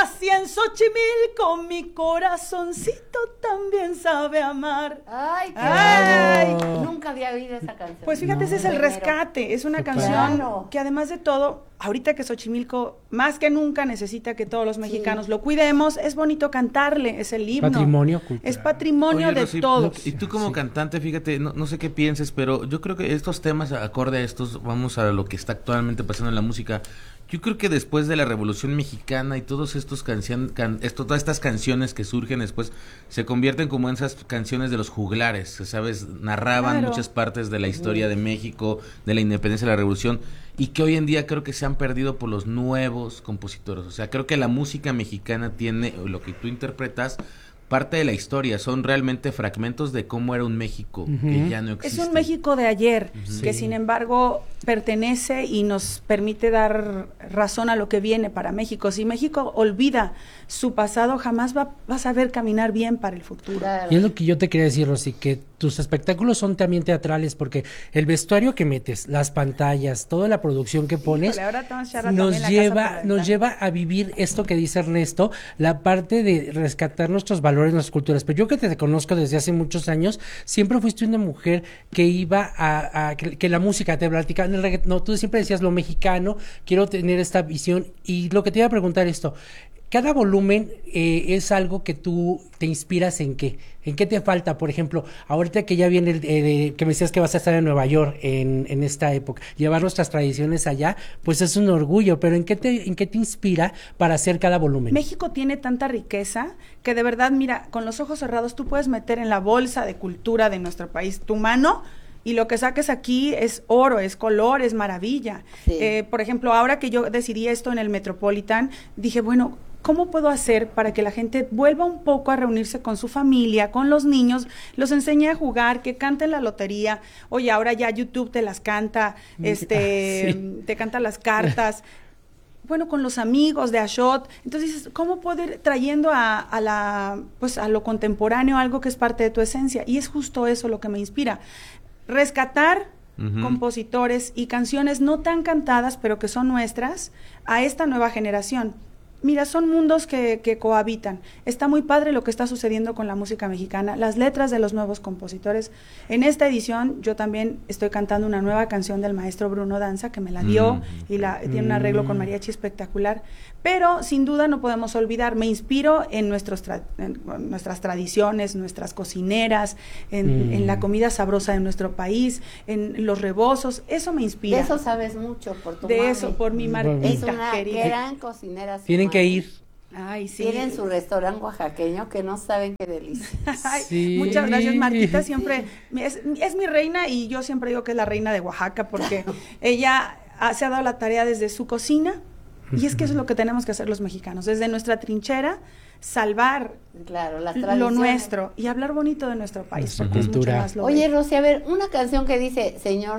nací en Xochimilco, mi corazoncito también sabe amar. Ay, Ay. Nunca había oído esa canción. Pues fíjate, ese es el rescate, es una canción que además de todo, ahorita que Xochimilco más que nunca necesita que todos los mexicanos lo cuidemos, es bonito cantarle, es el himno. Patrimonio cultural. Es patrimonio de todos. Y tú como cantante, fíjate, no sé qué pienses, pero yo creo que estos temas, acorde a estos, vamos a lo que está actualmente pasando en la música. Yo creo que después de la Revolución Mexicana y todos estos todas estas canciones que surgen después se convierten como en esas canciones de los juglares, ¿sabes? Narraban muchas partes de la historia de México, de la independencia de la Revolución, y que hoy en día creo que se han perdido por los nuevos compositores. O sea, creo que la música mexicana tiene, lo que tú interpretas, parte de la historia, son realmente fragmentos de cómo era un México que ya no existe. Es un México de ayer, que sin embargo pertenece y nos permite dar razón a lo que viene para México. Si México olvida su pasado, jamás va a saber caminar bien para el futuro. Claro. Y es lo que yo te quería decir, Rosy, que tus espectáculos son también teatrales, porque el vestuario que metes, las pantallas, toda la producción que pones, nos lleva a vivir esto que dice Ernesto, la parte de rescatar nuestros valores, nuestras culturas. Pero yo que te conozco desde hace muchos años, siempre fuiste una mujer que iba que la música te platicaba, no, tú siempre decías lo mexicano, quiero tener esta visión, y lo que te iba a preguntar esto, cada volumen es algo que tú te inspiras en qué te falta, por ejemplo, ahorita que ya viene que me decías que vas a estar en Nueva York en esta época, llevar nuestras tradiciones allá, pues es un orgullo, pero ¿en qué te inspira para hacer cada volumen? México tiene tanta riqueza que de verdad, mira, con los ojos cerrados tú puedes meter en la bolsa de cultura de nuestro país tu mano, y lo que saques aquí es oro, es color, es maravilla. Sí. Por ejemplo, ahora que yo decidí esto en el Metropolitan, dije, bueno, ¿cómo puedo hacer para que la gente vuelva un poco a reunirse con su familia, con los niños, los enseñe a jugar, que canten la lotería? Oye, ahora ya YouTube te las canta, te canta las cartas. Bueno, con los amigos de Ashot. Entonces dices, ¿cómo puedo ir trayendo a lo contemporáneo algo que es parte de tu esencia? Y es justo eso lo que me inspira. Rescatar compositores y canciones no tan cantadas, pero que son nuestras, a esta nueva generación. Mira, son mundos que cohabitan. Está muy padre lo que está sucediendo con la música mexicana, las letras de los nuevos compositores. En esta edición yo también estoy cantando una nueva canción del maestro Bruno Danza, que me la dio, y tiene un arreglo con mariachi espectacular. Pero sin duda no podemos olvidar, me inspiro en nuestras tradiciones, nuestras cocineras, en la comida sabrosa de nuestro país, en los rebozos, eso me inspira. De eso sabes mucho por tu De mami. Eso, por mi Martita Es una querida. gran cocinera. Tienen que ir. Ay, sí. Tienen su restaurante oaxaqueño que no saben qué delicia. Ay, Sí. Muchas gracias, Martita, siempre es mi reina, y yo siempre digo que es la reina de Oaxaca, porque ella se ha dado la tarea desde su cocina, y es que eso es lo que tenemos que hacer los mexicanos, desde nuestra trinchera, salvar Claro, las lo tradiciones. nuestro y hablar bonito de nuestro país, Nuestra porque cultura. es mucho más lo Oye, bello. Rosy, a ver, una canción que dice,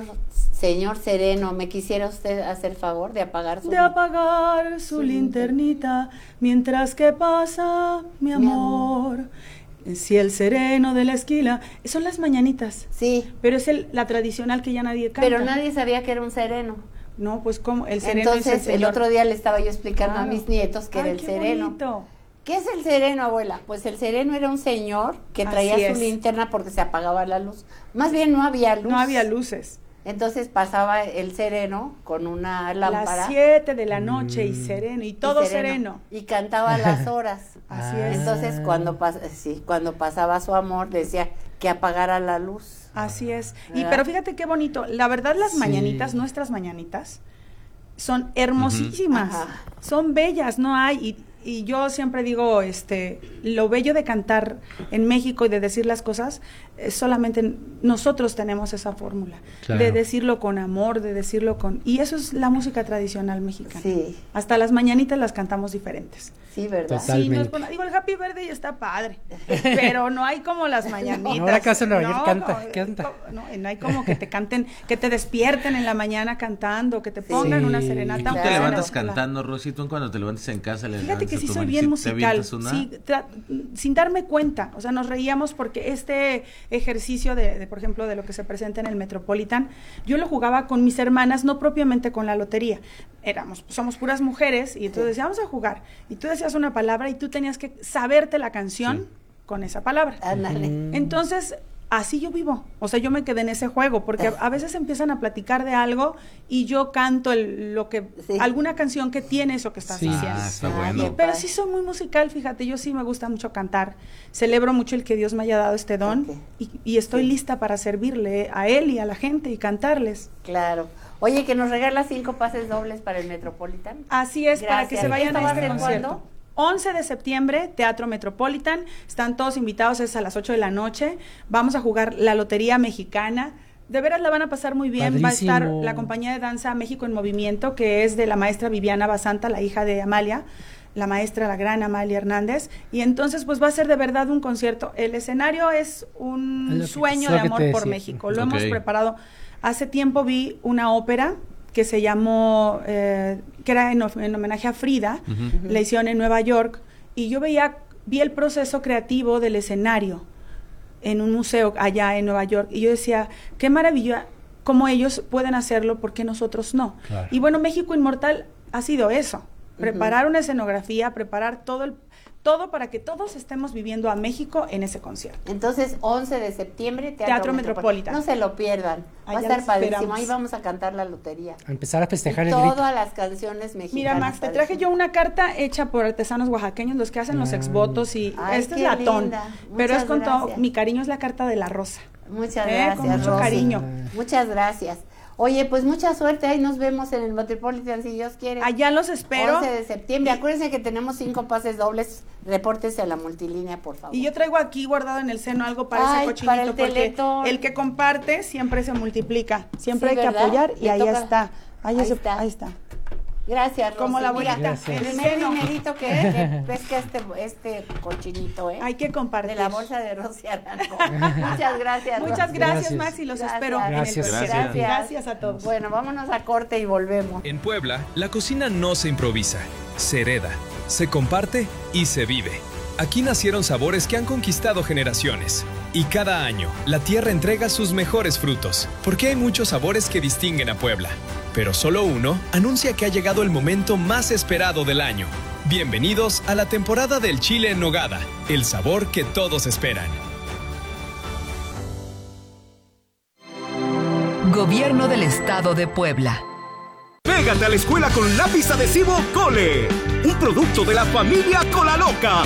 señor Sereno, ¿me quisiera usted hacer favor de apagar su... De apagar su linternita mientras que pasa mi amor. Si el sereno de la esquila, son las mañanitas, Sí, pero es la tradicional que ya nadie canta. pero nadie sabía que era un sereno. No, pues como el sereno Entonces, es el señor. otro día le estaba yo explicando a Claro. mis nietos que Ay, era el qué sereno. bonito. ¿Qué es el sereno, abuela? Pues el sereno era un señor que traía Así su es. linterna porque se apagaba la luz. Más bien no había luz. No había luces. Entonces pasaba el sereno con una lámpara. Las 7 de la noche y sereno, y todo sereno. Y cantaba las horas. Así es. Entonces cuando pasaba su amor decía que apagara la luz. Así es. ¿Verdad? Pero fíjate qué bonito. La verdad, las Sí. mañanitas, nuestras mañanitas, son hermosísimas. Ajá. Son bellas, no hay. Y yo siempre digo, lo bello de cantar en México y de decir las cosas, solamente nosotros tenemos esa fórmula. Claro. De decirlo con amor, de decirlo con... Y eso es la música tradicional mexicana. Sí. Hasta las mañanitas las cantamos diferentes. Sí, ¿verdad? Total. Sí, no es Totalmente. digo, el Happy Birthday está padre, pero no hay como las mañanitas. Ahora acaso en Nueva York canta. No hay como que te canten, que te despierten en la mañana cantando, que te pongan una ¿Y serenata. tú te Claro. levantas cantando, Rosy? ¿Tú cuando te levantas en casa le Fíjate que levantas sí tu soy mano? bien ¿Sí te musical, avientas una? sí, sin darme cuenta, o sea, nos reíamos porque este ejercicio de, por ejemplo, de lo que se presenta en el Metropolitan, yo lo jugaba con mis hermanas, no propiamente con la lotería. Somos puras mujeres, y entonces decíamos a jugar. Y tú decías una palabra y tú tenías que saberte la canción con esa palabra. Entonces, así yo vivo, o sea, yo me quedé en ese juego, porque a veces empiezan a platicar de algo y yo canto alguna canción que tiene eso que estás diciendo. Está bueno. Pero sí soy muy musical, fíjate, yo sí me gusta mucho cantar, celebro mucho el que Dios me haya dado este don, y estoy lista para servirle a él y a la gente y cantarles. Claro. Oye, que nos regalas 5 pases dobles para el Metropolitan. Así es, para que se vayan a este concierto. ¿Cuándo? 11 de septiembre, Teatro Metropolitan, están todos invitados, es a las 8 de la noche, vamos a jugar la Lotería Mexicana, de veras la van a pasar muy bien. Padrísimo. Va a estar la compañía de danza México en Movimiento, que es de la maestra Viviana Basanta, la hija de Amalia, la maestra, la gran Amalia Hernández, y entonces pues va a ser de verdad un concierto. El escenario es un sueño de amor por México, lo hemos preparado. Hace tiempo vi una ópera que se llamó, que era en homenaje a Frida, la hicieron en Nueva York, y yo vi el proceso creativo del escenario en un museo allá en Nueva York, y yo decía, qué maravilla, cómo ellos pueden hacerlo, ¿por qué nosotros no? Claro. Y bueno, México Inmortal ha sido eso, preparar una escenografía, preparar todo para que todos estemos viviendo a México en ese concierto. Entonces, 11 de septiembre, Teatro Metropolitan. No se lo pierdan. Va a estar padrísimo. Ahí vamos a cantar la lotería. A empezar a festejar el grito. Todas las canciones mexicanas. Mira, Max, te traje yo una carta hecha por artesanos oaxaqueños, los que hacen los exvotos, y este es latón. Pero es con todo, mi cariño es la carta de la rosa. Muchas gracias, con mucho Rosy. cariño. Muchas gracias. Oye, pues mucha suerte, ahí nos vemos en el Metropolitan, si Dios quiere. Allá los espero. 11 de septiembre, acuérdense que tenemos 5 pases dobles, repórtense a la multilínea, por favor. Y yo traigo aquí guardado en el seno algo para ese cochinito, para el porque teletón. El que comparte siempre se multiplica, siempre hay ¿verdad? que apoyar, y ahí está. Ahí está. Gracias, Rosy. Como la abuelita. El primer dinerito que pesca este cochinito, hay que compartir. De la bolsa de Rosy Arango. Muchas gracias. Muchas gracias, Max, y los espero. Gracias a todos. Bueno, vámonos a corte y volvemos. En Puebla, la cocina no se improvisa, se hereda, se comparte y se vive. Aquí nacieron sabores que han conquistado generaciones. Y cada año, la tierra entrega sus mejores frutos, porque hay muchos sabores que distinguen a Puebla. Pero solo uno anuncia que ha llegado el momento más esperado del año. Bienvenidos a la temporada del chile en nogada, el sabor que todos esperan. Gobierno del Estado de Puebla. Pégate a la escuela con lápiz adhesivo Cole, un producto de la familia Colaloca.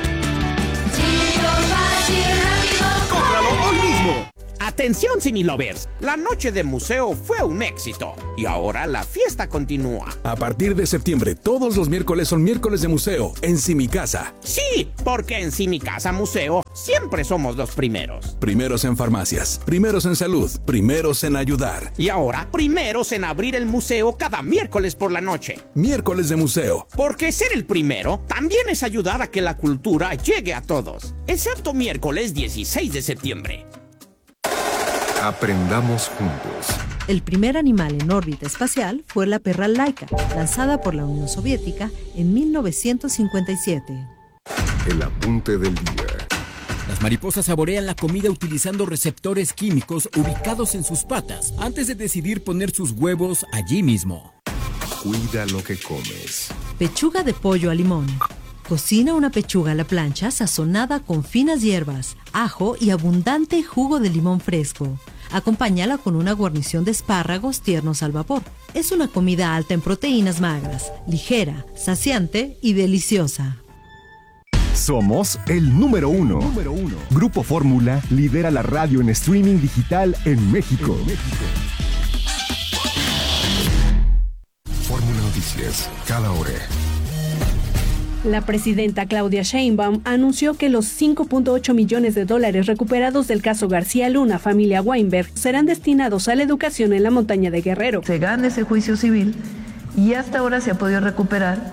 ¡Cómpralo hoy mismo! Atención, Cinelovers, la noche de museo fue un éxito y ahora la fiesta continúa. A partir de septiembre, todos los miércoles son miércoles de museo en Simicasa. Sí, porque en Simicasa Museo siempre somos los primeros. Primeros en farmacias, primeros en salud, primeros en ayudar. Y ahora, primeros en abrir el museo cada miércoles por la noche. Miércoles de museo. Porque ser el primero también es ayudar a que la cultura llegue a todos. Excepto miércoles 16 de septiembre. Aprendamos juntos. El primer animal en órbita espacial fue la perra Laika, lanzada por la Unión Soviética en 1957. El apunte del día. Las mariposas saborean la comida utilizando receptores químicos ubicados en sus patas antes de decidir poner sus huevos allí mismo. Cuida lo que comes. Pechuga de pollo a limón. Cocina una pechuga a la plancha sazonada con finas hierbas, ajo y abundante jugo de limón fresco. Acompáñala con una guarnición de espárragos tiernos al vapor. Es una comida alta en proteínas magras, ligera, saciante y deliciosa. Somos el número uno. Grupo Fórmula lidera la radio en streaming digital en México. Fórmula Noticias, cada hora. La presidenta Claudia Sheinbaum anunció que los $5.8 millones recuperados del caso García Luna, familia Weinberg, serán destinados a la educación en la montaña de Guerrero. Se gana ese juicio civil y hasta ahora se ha podido recuperar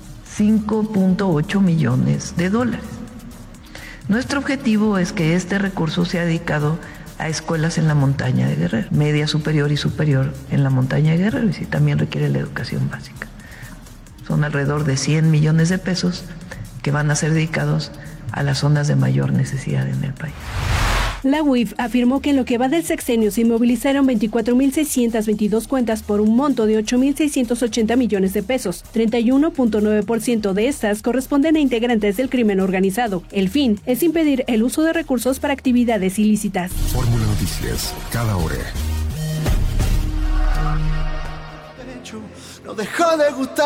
$5.8 millones. Nuestro objetivo es que este recurso sea dedicado a escuelas en la montaña de Guerrero, media superior y superior en la montaña de Guerrero, y si también requiere la educación básica. Son alrededor de 100 millones de pesos que van a ser dedicados a las zonas de mayor necesidad en el país. La UIF afirmó que en lo que va del sexenio se inmovilizaron 24.622 cuentas por un monto de 8.680 millones de pesos. 31.9% de estas corresponden a integrantes del crimen organizado. El fin es impedir el uso de recursos para actividades ilícitas. Fórmula Noticias, cada hora. No dejó de gustar.